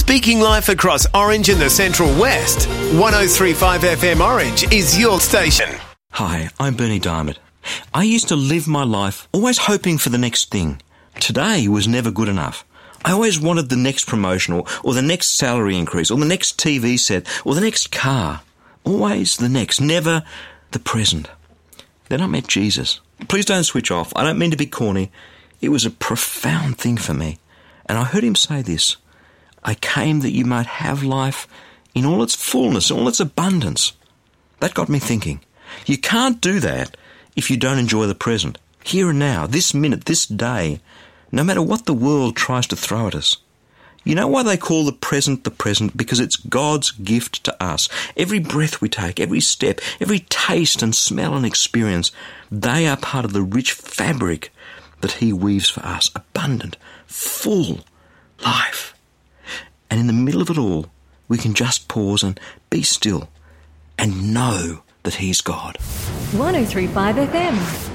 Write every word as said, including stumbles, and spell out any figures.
Speaking life across Orange and the Central West, one oh three point five F M Orange is your station. Hi, I'm Bernie Diamond. I used to live my life always hoping for the next thing. Today was never good enough. I always wanted the next promotion or, or the next salary increase or the next T V set or the next car. Always the next, never the present. Then I met Jesus. Please don't switch off. I don't mean to be corny. It was a profound thing for me. And I heard him say this: I came that you might have life in all its fullness, all its abundance. That got me thinking. You can't do that if you don't enjoy the present, here and now, this minute, this day, no matter what the world tries to throw at us. You know why they call the present the present? Because it's God's gift to us. Every breath we take, every step, every taste and smell and experience, they are part of the rich fabric that he weaves for us. Abundant, full life. And in the middle of it all, we can just pause and be still and know that he's God. one oh three point five F M.